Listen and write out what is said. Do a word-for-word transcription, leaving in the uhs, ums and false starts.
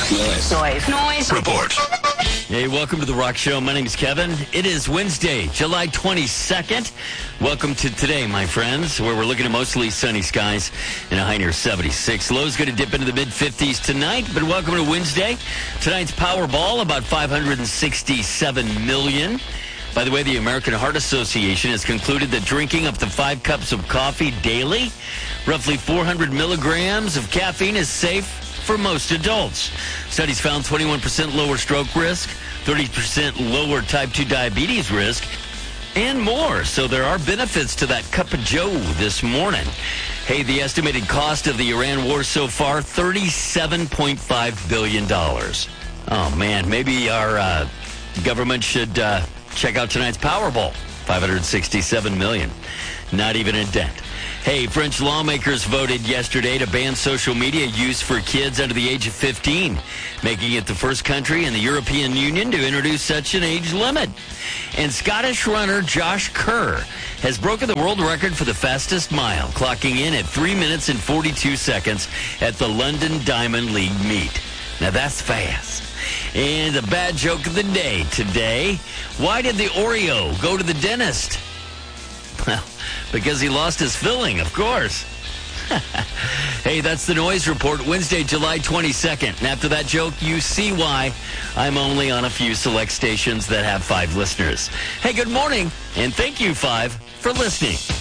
Noise. Noise. Noise. Report. Hey, welcome to The Rock Show. My name is Kevin. It is Wednesday, July twenty-second. Welcome to today, my friends, where we're looking at mostly sunny skies and a high near seventy-six. Low's going to dip into the mid-fifties tonight, but welcome to Wednesday. Tonight's Powerball, about five hundred sixty-seven million dollars. By the way, the American Heart Association has concluded that drinking up to five cups of coffee daily, roughly four hundred milligrams of caffeine, is safe for most adults. Studies found twenty-one percent lower stroke risk, thirty percent lower type two diabetes risk, and more. So there are benefits to that cup of joe this morning. Hey, the estimated cost of the Iran war so far, thirty-seven point five billion dollars. Oh, man, maybe our uh, government should uh, check out tonight's Powerball. five hundred sixty-seven million dollars. Not even a dent. Hey, French lawmakers voted yesterday to ban social media use for kids under the age of fifteen, making it the first country in the European Union to introduce such an age limit. And Scottish runner Josh Kerr has broken the world record for the fastest mile, clocking in at three minutes and forty-two seconds at the London Diamond League meet. Now that's fast. And the bad joke of the day today, why did the Oreo go to the dentist? Well, because he lost his filling, of course. Hey, that's the Noise Report, Wednesday, July twenty-second. And after that joke, you see why I'm only on a few select stations that have five listeners. Hey, good morning, and thank you, Five, for listening.